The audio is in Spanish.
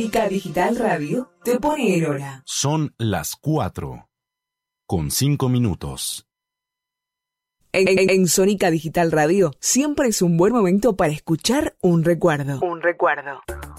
Sónica Digital Radio te pone en hora. Son las 4:05. En Sónica Digital Radio siempre es un buen momento para escuchar un recuerdo.